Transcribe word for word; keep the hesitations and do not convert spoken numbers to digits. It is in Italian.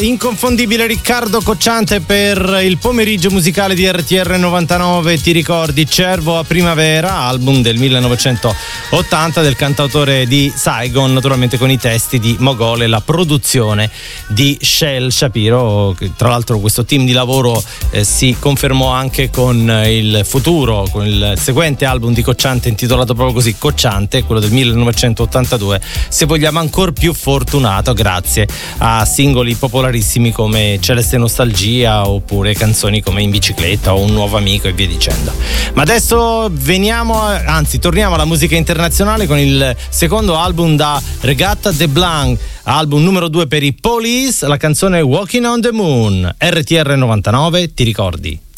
inconfondibile Riccardo Cocciante per il pomeriggio musicale di R T R novantanove. Ti ricordi Cervo a primavera, album del millenovecentottanta del cantautore di Saigon, naturalmente con i testi di Mogol e la produzione di Shel Shapiro. Tra l'altro questo team di lavoro eh, si confermò anche con il futuro, con il seguente album di Cocciante intitolato proprio così, Cocciante, quello del millenovecentottantadue, se vogliamo ancora più fortunato grazie a singoli popolarissimi come Celeste Nostalgia oppure canzoni come In bicicletta o Un nuovo amico e via dicendo. Ma adesso veniamo, anzi torniamo alla musica internazionale con il secondo album da Regatta de Blanc, album numero due per i Police, la canzone Walking on the Moon. R T R novantanove, ti ricordi?